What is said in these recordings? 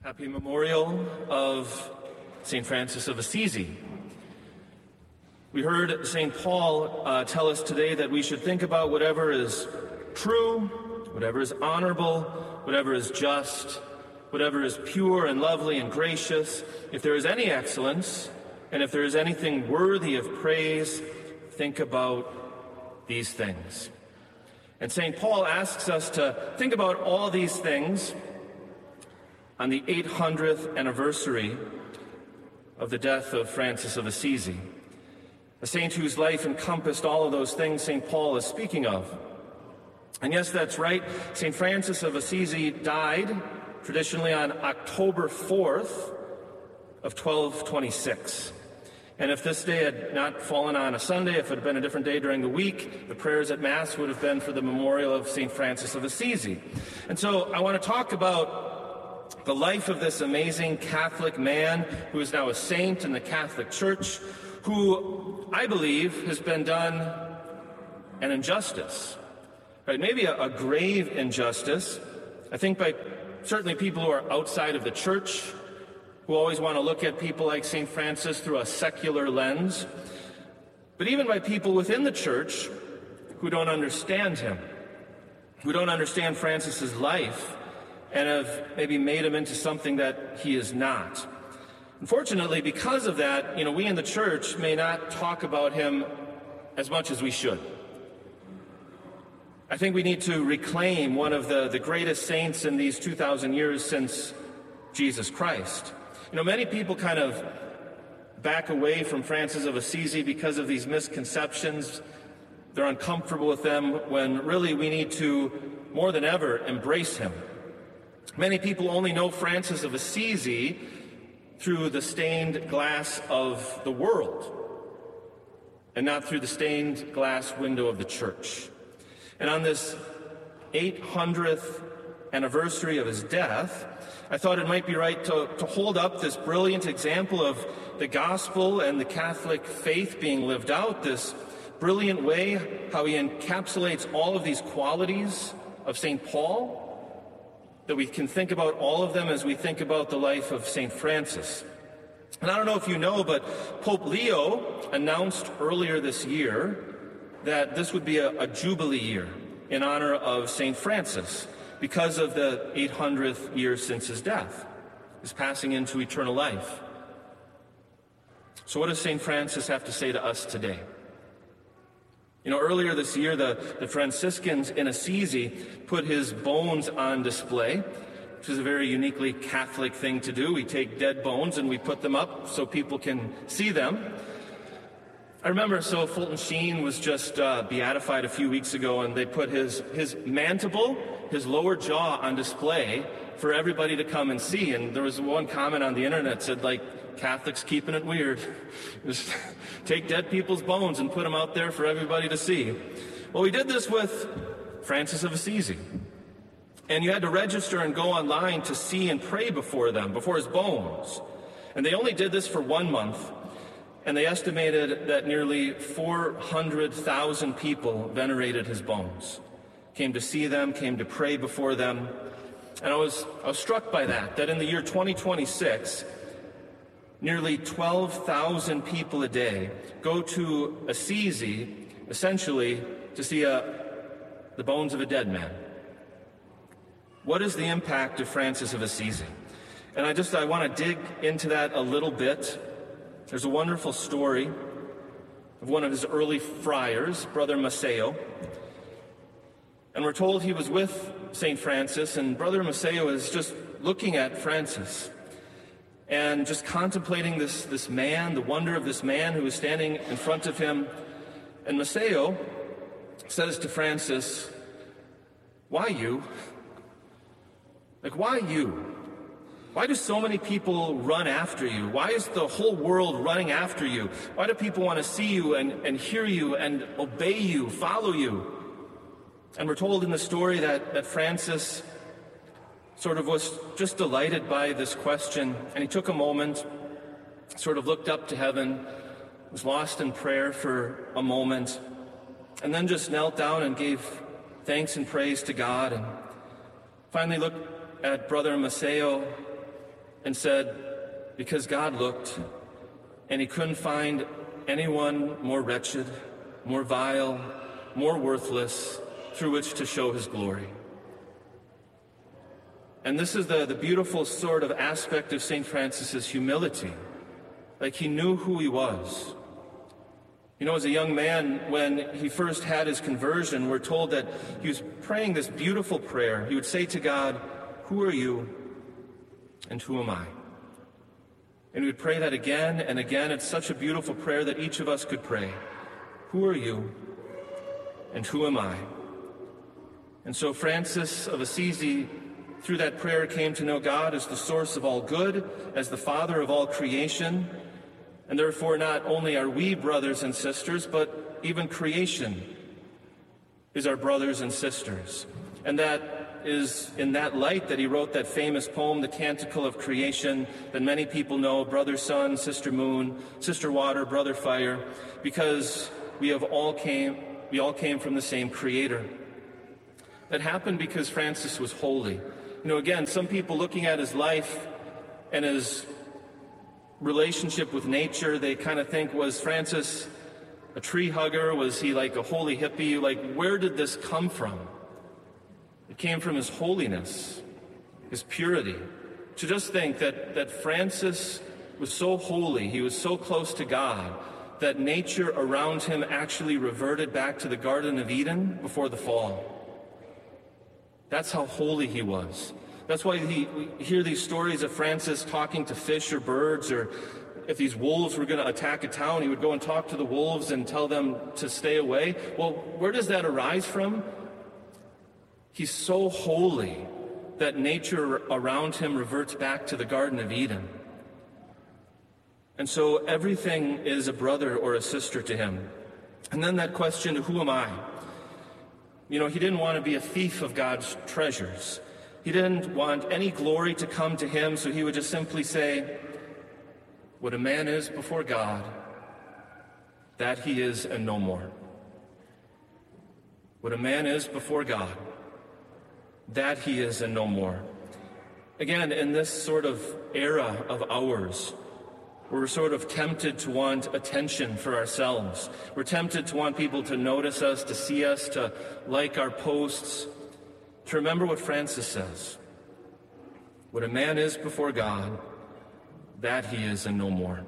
Happy memorial of St. Francis of Assisi. We heard St. Paul tell us today that we should think about whatever is true, whatever is honorable, whatever is just, whatever is pure and lovely and gracious. If there is any excellence, and if there is anything worthy of praise, think about these things. And St. Paul asks us to think about all these things on the 800th anniversary of the death of Francis of Assisi, a saint whose life encompassed all of those things St. Paul is speaking of. And yes, that's right, St. Francis of Assisi died traditionally on October 4th of 1226. And if this day had not fallen on a Sunday, if it had been a different day during the week, the prayers at Mass would have been for the memorial of St. Francis of Assisi. And so I want to talk about the life of this amazing Catholic man who is now a saint in the Catholic Church, who I believe has been done an injustice, right? Maybe a grave injustice. I think by certainly people who are outside of the church, who always want to look at people like St. Francis through a secular lens, but even by people within the church who don't understand him, who don't understand Francis's life, and have maybe made him into something that he is not. Unfortunately, because of that, we in the church may not talk about him as much as we should. I think we need to reclaim one of the greatest saints in these 2,000 years since Jesus Christ. Many people kind of back away from Francis of Assisi because of these misconceptions. They're uncomfortable with them when really we need to, more than ever, embrace him. Many people only know Francis of Assisi through the stained glass of the world and not through the stained glass window of the church. And on this 800th anniversary of his death, I thought it might be right to hold up this brilliant example of the gospel and the Catholic faith being lived out, this brilliant way how he encapsulates all of these qualities of St. Paul, that we can think about all of them as we think about the life of St. Francis. And I don't know if you know, but Pope Leo announced earlier this year that this would be a jubilee year in honor of St. Francis because of the 800th year since his death, his passing into eternal life. So what does St. Francis have to say to us today? Earlier this year, the Franciscans in Assisi put his bones on display, which is a very uniquely Catholic thing to do. We take dead bones and we put them up so people can see them. I remember, Fulton Sheen was just beatified a few weeks ago, and they put his mandible, his lower jaw, on display for everybody to come and see. And there was one comment on the internet that said, Catholics keeping it weird. Just take dead people's bones and put them out there for everybody to see. Well, we did this with Francis of Assisi. And you had to register and go online to see and pray before his bones. And they only did this for 1 month. And they estimated that nearly 400,000 people venerated his bones, came to see them, came to pray before them. And I was struck by that in the year 2026, nearly 12,000 people a day go to Assisi, essentially, to see the bones of a dead man. What is the impact of Francis of Assisi? And I want to dig into that a little bit. There's a wonderful story of one of his early friars, Brother Maceo. And we're told he was with St. Francis, and Brother Maceo is just looking at Francis and just contemplating this man, the wonder of this man who is standing in front of him. And Maceo says to Francis, "Why you? Why you? Why do so many people run after you? Why is the whole world running after you? Why do people want to see you and hear you and obey you, follow you?" And we're told in the story that Francis sort of was just delighted by this question, and he took a moment, sort of looked up to heaven, was lost in prayer for a moment, and then just knelt down and gave thanks and praise to God, and finally looked at Brother Maceo and said, because God looked and he couldn't find anyone more wretched, more vile, more worthless through which to show his glory. And this is the beautiful sort of aspect of St. Francis's humility. Like, he knew who he was. You know, as a young man, when he first had his conversion, we're told that he was praying this beautiful prayer. He would say to God, "Who are you and who am I?" And he would pray that again and again. It's such a beautiful prayer that each of us could pray. Who are you and who am I? And so Francis of Assisi, through that prayer, came to know God as the source of all good, as the Father of all creation. And therefore, not only are we brothers and sisters, but even creation is our brothers and sisters. And that is in that light that he wrote that famous poem, The Canticle of Creation, that many people know, Brother Sun, Sister Moon, Sister Water, Brother Fire, because we all came from the same Creator. That happened because Francis was holy. You know, again, some people looking at his life and his relationship with nature, they kind of think, was Francis a tree hugger? Was he like a holy hippie? Like, where did this come from? It came from his holiness, his purity. To just think that Francis was so holy, he was so close to God, that nature around him actually reverted back to the Garden of Eden before the fall. That's how holy he was. That's why we hear these stories of Francis talking to fish or birds, or if these wolves were going to attack a town, he would go and talk to the wolves and tell them to stay away. Well, where does that arise from? He's so holy that nature around him reverts back to the Garden of Eden. And so everything is a brother or a sister to him. And then that question, who am I? You know, he didn't want to be a thief of God's treasures. He didn't want any glory to come to him, so he would just simply say, what a man is before God, that he is and no more. What a man is before God, that he is and no more. Again, in this sort of era of ours, we're sort of tempted to want attention for ourselves. We're tempted to want people to notice us, to see us, to like our posts, to remember what Francis says. What a man is before God, that he is and no more.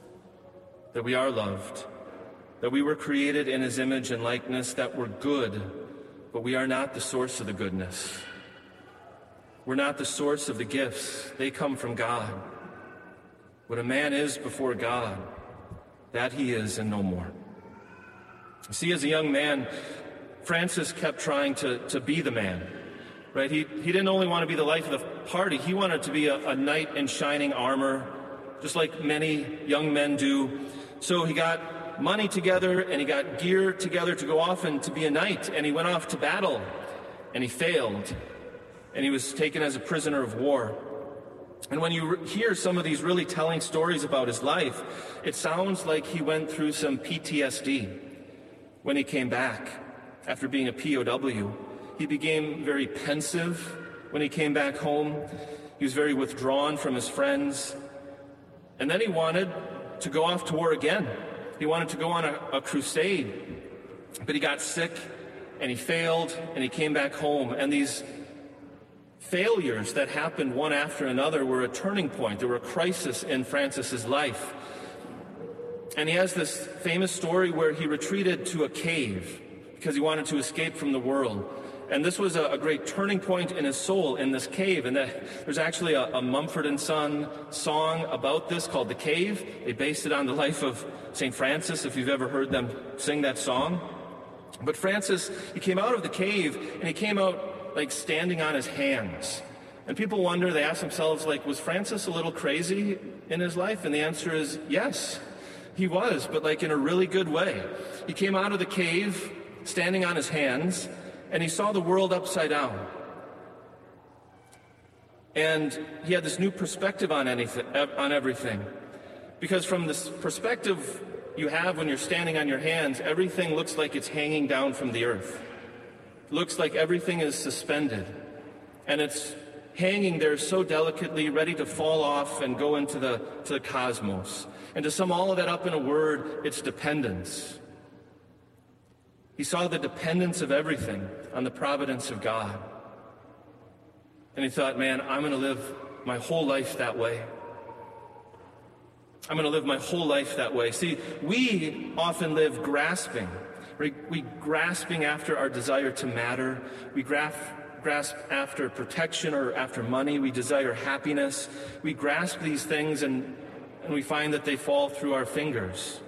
That we are loved, that we were created in his image and likeness, that we're good, but we are not the source of the goodness. We're not the source of the gifts. They come from God. What a man is before God, that he is and no more. See, as a young man, Francis kept trying to be the man, right? He didn't only want to be the life of the party, he wanted to be a knight in shining armor, just like many young men do. So he got money together and he got gear together to go off and to be a knight, and he went off to battle, and he failed, and he was taken as a prisoner of war. And when you hear some of these really telling stories about his life, it sounds like he went through some PTSD when he came back after being a POW. He became very pensive when he came back home. He was very withdrawn from his friends. And then he wanted to go off to war again. He wanted to go on a crusade. But he got sick, and he failed, and he came back home. And these failures that happened one after another were a turning point. They were a crisis in Francis's life. And he has this famous story where he retreated to a cave because he wanted to escape from the world. And this was a great turning point in his soul, in this cave. And there's actually a Mumford & Son song about this called The Cave. They based it on the life of St. Francis, if you've ever heard them sing that song. But Francis, he came out of the cave, and he came out like standing on his hands. And people wonder, they ask themselves, like, was Francis a little crazy in his life? And the answer is yes, he was, but like in a really good way. He came out of the cave standing on his hands, and he saw the world upside down. And he had this new perspective on everything. Because from this perspective you have when you're standing on your hands, everything looks like it's hanging down from the earth. Looks like everything is suspended, and it's hanging there so delicately, ready to fall off and go into the cosmos. And to sum all of that up in a word, it's dependence. He saw the dependence of everything on the providence of God. And he thought, man, I'm going to live my whole life that way. I'm going to live my whole life that way. See, we often live grasping. We grasping after our desire to matter. We grasp after protection or after money. We desire happiness. We grasp these things and we find that they fall through our fingers.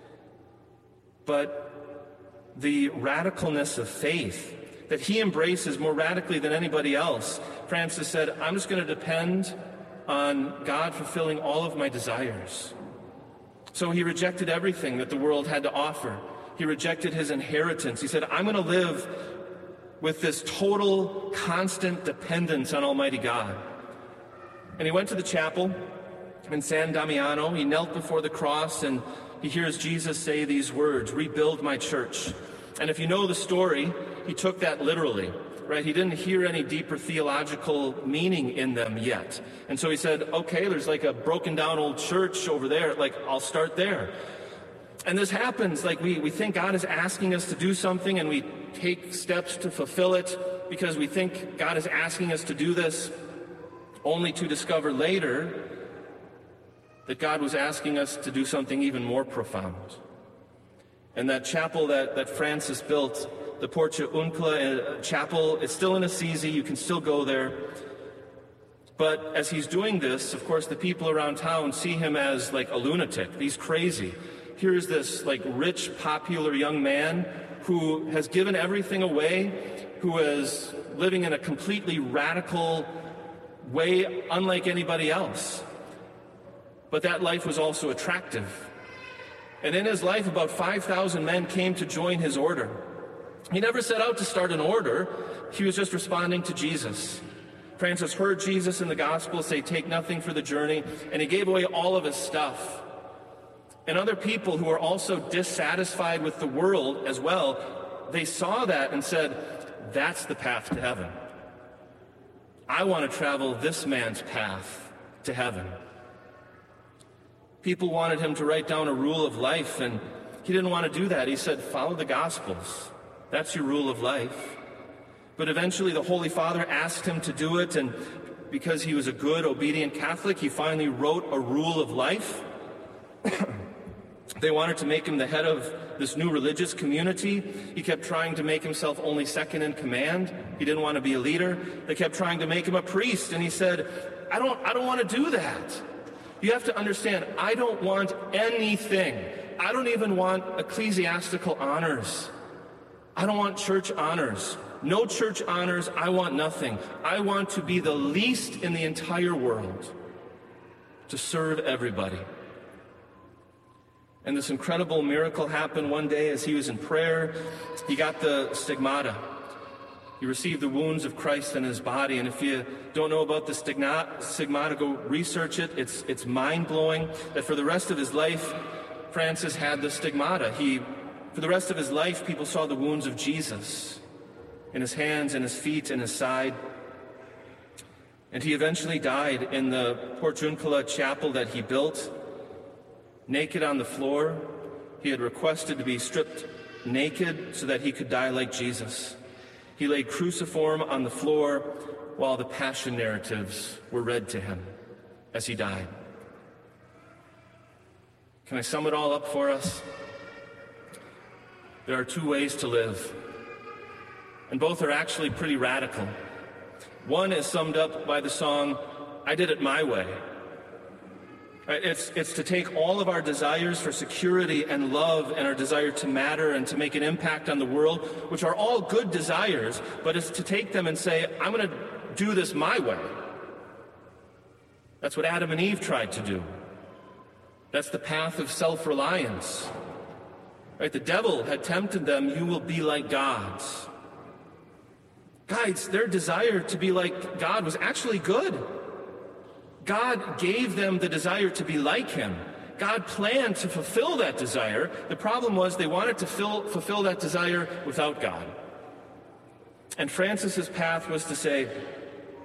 But the radicalness of faith that he embraces more radically than anybody else, Francis said, I'm just going to depend on God fulfilling all of my desires. So he rejected everything that the world had to offer. He rejected his inheritance. He said, I'm going to live with this total, constant dependence on Almighty God. And he went to the chapel in San Damiano. He knelt before the cross and he hears Jesus say these words, rebuild my church. And if you know the story, he took that literally, right? He didn't hear any deeper theological meaning in them yet. And so he said, okay, there's like a broken down old church over there. Like, I'll start there. And this happens, like we think God is asking us to do something and we take steps to fulfill it because we think God is asking us to do this, only to discover later that God was asking us to do something even more profound. And that chapel that Francis built, the Porta Uncula chapel, it's still in Assisi, you can still go there. But as he's doing this, of course, the people around town see him as like a lunatic. He's crazy. Here's this like rich, popular young man who has given everything away, who is living in a completely radical way, unlike anybody else. But that life was also attractive. And in his life, about 5,000 men came to join his order. He never set out to start an order. He was just responding to Jesus. Francis heard Jesus in the gospel say, take nothing for the journey, and he gave away all of his stuff. And other people who are also dissatisfied with the world as well, they saw that and said, that's the path to heaven. I want to travel this man's path to heaven. People wanted him to write down a rule of life, and he didn't want to do that. He said, follow the Gospels. That's your rule of life. But eventually the Holy Father asked him to do it, and because he was a good, obedient Catholic, he finally wrote a rule of life. They wanted to make him the head of this new religious community. He kept trying to make himself only second in command. He didn't want to be a leader. They kept trying to make him a priest, and he said, I don't want to do that. You have to understand, I don't want anything. I don't even want ecclesiastical honors. I don't want church honors. No church honors, I want nothing. I want to be the least in the entire world, to serve everybody. And this incredible miracle happened one day as he was in prayer. He got the stigmata. He received the wounds of Christ in his body. And if you don't know about the stigmata, go research it. It's mind-blowing that for the rest of his life, Francis had the stigmata. For the rest of his life, people saw the wounds of Jesus in his hands, in his feet, in his side. And he eventually died in the Porciuncula chapel that he built, naked on the floor. He had requested to be stripped naked so that he could die like Jesus. He lay cruciform on the floor while the passion narratives were read to him as he died. Can I sum it all up for us? There are two ways to live, and both are actually pretty radical. One is summed up by the song, I Did It My Way. It's to take all of our desires for security and love and our desire to matter and to make an impact on the world, which are all good desires, but it's to take them and say, I'm going to do this my way. That's what Adam and Eve tried to do. That's the path of self-reliance. Right? The devil had tempted them, you will be like gods. Guys, their desire to be like God was actually good. God gave them the desire to be like him. God planned to fulfill that desire. The problem was they wanted to fulfill that desire without God. And Francis's path was to say,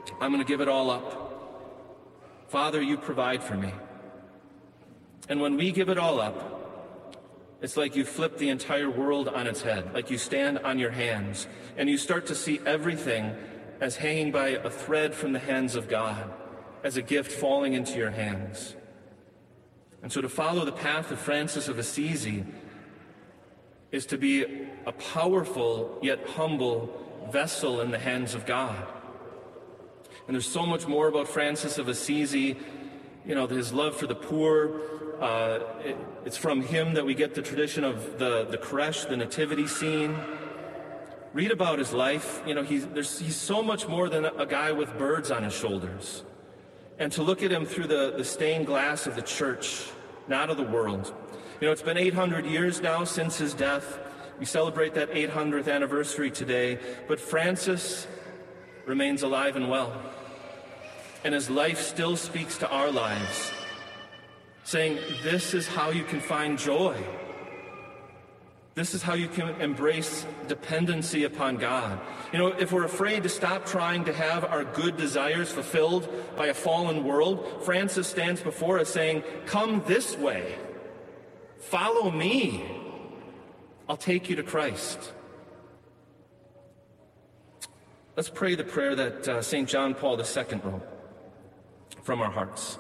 I'm going to give it all up. Father, you provide for me. And when we give it all up, it's like you flip the entire world on its head, like you stand on your hands, and you start to see everything as hanging by a thread from the hands of God, as a gift falling into your hands. And so to follow the path of Francis of Assisi is to be a powerful yet humble vessel in the hands of God. And there's so much more about Francis of Assisi, his love for the poor. It's from him that we get the tradition of the creche, the nativity scene. Read about his life. He's so much more than a guy with birds on his shoulders. And to look at him through the stained glass of the church, not of the world. It's been 800 years now since his death. We celebrate that 800th anniversary today, but Francis remains alive and well. And his life still speaks to our lives, saying, this is how you can find joy. This is how you can embrace dependency upon God. If we're afraid to stop trying to have our good desires fulfilled by a fallen world, Francis stands before us saying, come this way. Follow me. I'll take you to Christ. Let's pray the prayer that St. John Paul II wrote from our hearts.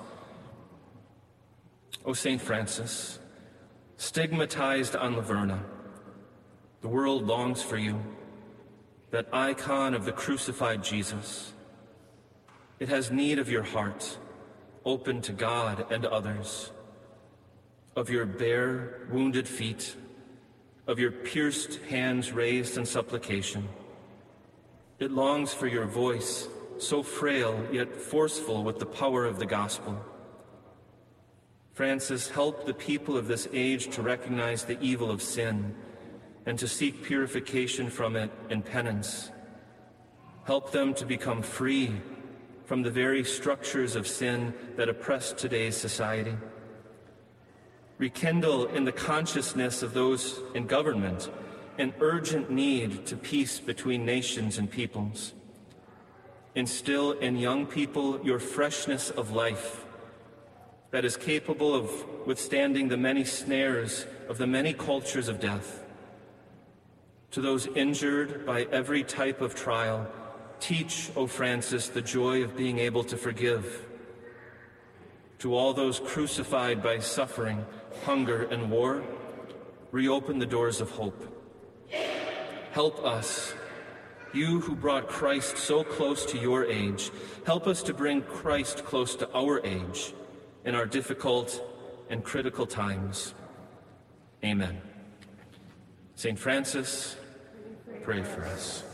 O St. Francis, stigmatized on Laverna, the world longs for you, that icon of the crucified Jesus. It has need of your heart, open to God and others, of your bare, wounded feet, of your pierced hands raised in supplication. It longs for your voice, so frail yet forceful with the power of the gospel. Francis, help the people of this age to recognize the evil of sin and to seek purification from it in penance. Help them to become free from the very structures of sin that oppress today's society. Rekindle in the consciousness of those in government an urgent need to peace between nations and peoples. Instill in young people your freshness of life that is capable of withstanding the many snares of the many cultures of death. To those injured by every type of trial, teach, O Francis, the joy of being able to forgive. To all those crucified by suffering, hunger, and war, reopen the doors of hope. Help us, you who brought Christ so close to your age, help us to bring Christ close to our age in our difficult and critical times. Amen. St. Francis, pray for us.